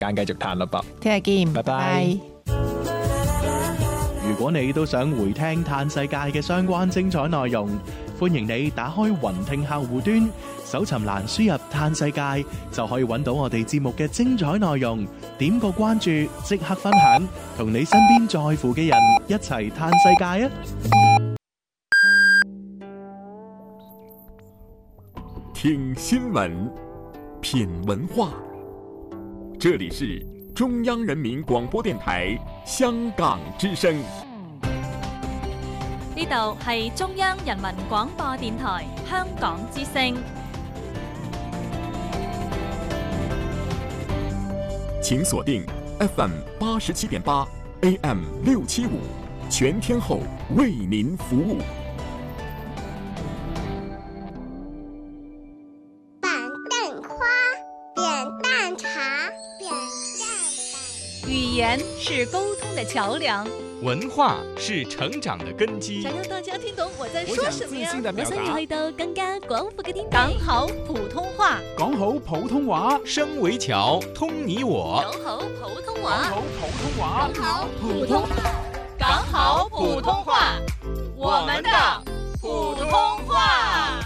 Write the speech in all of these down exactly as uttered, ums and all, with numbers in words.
間繼續嘆啦噃。 聽日見， 拜拜。 如果你都想回聽嘆世界嘅相關精彩內容，歡迎你打開雲聽客戶端，搜尋欄輸入嘆世界，就可以揾到我哋節目嘅精彩內容。點個關注，即刻分享，同你身邊在乎嘅人一齊嘆世界啊！ 聽新聞，品文化，這裡是中央人民廣播電台香港之聲。 呢度係中央人民廣播電台香港之聲。 請鎖定 F M 八十七點八 A M 六七五，全天候為您服務。 板凳花，扁担茶，扁担。 語言是溝通的橋梁， 文化是成長的根基。 想讓大家聽懂我在說什麼呀？ 我想要去到更加廣闊嘅天地。講好普通話， 講好普通話，聲為橋，通你我。 講好普通話， 講好普通話， 講好普通話，講好普通話，我們的普通話。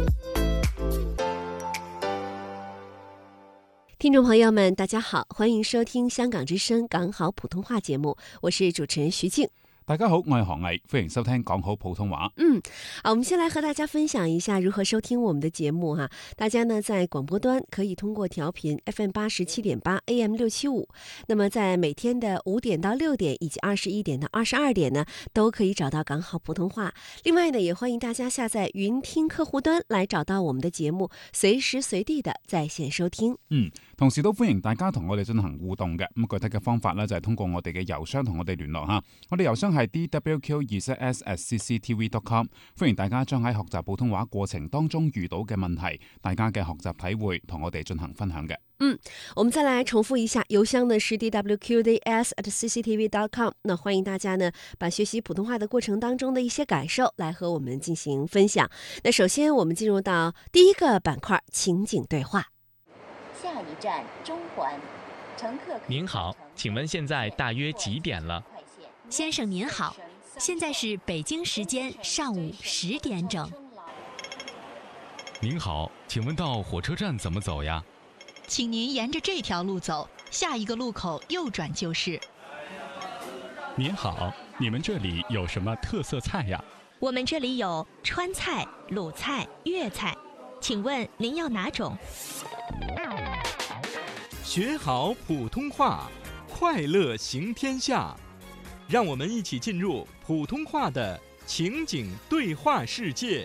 聽眾朋友們，大家好，歡迎收聽香港之聲講好普通話節目，我是主持人徐靜。 大家好，我係何毅，歡迎收聽講好普通話。 嗯，好，我們先來和大家分享一下如何收聽我們的節目哈。大家呢在廣播端可以通過調頻 F M 八十七點八 A M 六七五，那麼在每天的五點到六點以及二十一點到二十二點呢，都可以找到講好普通話。另外呢，也歡迎大家下載雲聽客戶端來找到我們的節目，隨時隨地的在線收聽。 嗯，同時都歡迎大家同我哋進行互動嘅。咁具體嘅方法呢，就係通過我哋嘅郵箱同我哋聯絡吓。我哋郵箱係 d w q 二 s at c c t v dot com， 歡迎大家將喺學習普通話過程當中遇到嘅問題，大家嘅學習體會同我哋進行分享嘅。 嗯，我們再來重複一下，郵箱呢是 d w q d s at c c t v dot com。那歡迎大家呢把學習普通話的過程當中的一些感受來和我們進行分享。那首先我們進入到第一個板塊，情景對話。 下一站中環，乘客。 您好，請問現在大約幾點了？ 先生您好，現在是北京時間上午十點整。 您好，請問到火車站怎麼走呀？ 請您沿着這條路走，下一個路口右轉就是。 您好，你們這裡有什麼特色菜呀？ 我們這裡有川菜、魯菜、粵菜，請問您要哪種？ 學好普通話，快樂行天下。讓我們一起進入普通話的情景對話世界。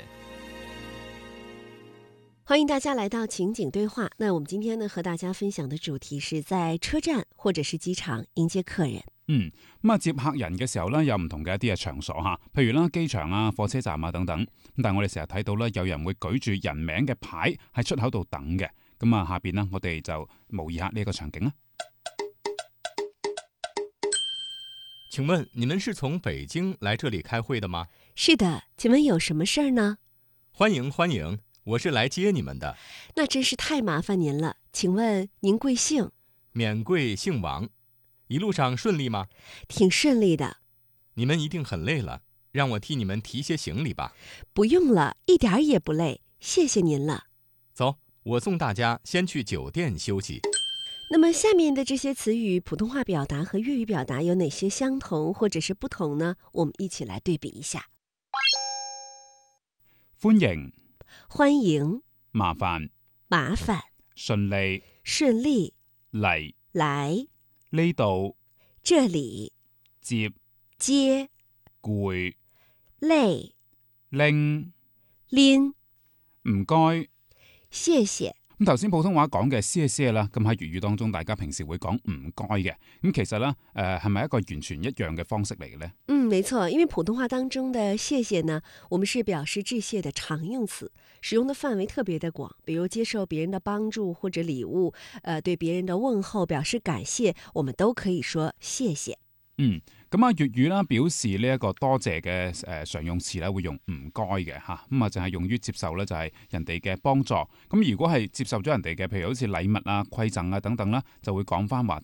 歡迎大家來到情景對話。那我們今天呢和大家分享的主題是在車站或者是機場迎接客人。 嗯，咁啊接客人嘅時候呢，有唔同嘅一啲嘅場所吓，譬如啦機場啊、火車站啊等等。咁但係我哋成日睇到咧，有人會舉住人名嘅牌喺出口度等嘅。咁啊下邊呢，我哋就模擬下呢一個場景啦。 請問你們是從北京來這裡開會的嗎？ 是的，請問有什麼事兒呢？ 歡迎歡迎，我是來接你們的。 那真是太麻煩您了，請問您貴姓？ 免貴姓王。一路上順利嗎？ 挺順利的。 你們一定很累了，讓我替你們提些行李吧。 不用了，一點兒也不累，謝謝您了。 走，我送大家先去酒店休息。 那麼下面的這些詞語，普通話表達和粵語表達有哪些相同或者是不同呢？我們一起來對比一下。 歡迎， 歡迎， 麻煩， 麻煩， 順利， 順利， 嚟， 來， 呢度， 這裡， 接， 接， 攰， 累， 拎， 拎， 唔該， 謝謝。 咁頭先普通話講嘅謝謝啦，咁喺粵語當中，大家平時會講唔該嘅。咁其實咧，誒係咪一個完全一樣嘅方式嚟嘅呢？ 嗯，沒錯，因為普通話當中的謝謝呢，我們是表示致謝的常用詞，使用的範圍特別的廣。比如接受別人的幫助或者禮物，呃，對別人的問候表示感謝，我們都可以說謝謝。 嗯，咁啊粵語啦表示呢一個多謝嘅誒常用詞咧會用唔該嘅嚇，咁啊淨係用於接受咧就係人哋嘅幫助。咁如果係接受咗人哋嘅，譬如好似禮物啊、饋贈啊等等啦，就會講翻話